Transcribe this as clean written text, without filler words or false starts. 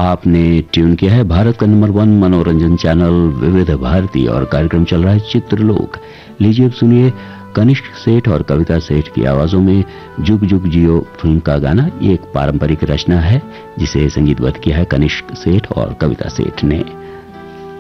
आपने ट्यून किया है भारत का नंबर 1 मनोरंजन चैनल विविध भारती और कार्यक्रम चल रहा है चित्रलोक। लीजिए अब सुनिए कनिष्क सेठ और कविता सेठ की आवाजों में जुग जुग जियो फिल्म का गाना। ये एक पारंपरिक रचना है जिसे संगीतबद्ध किया है कनिष्क सेठ और कविता सेठ ने।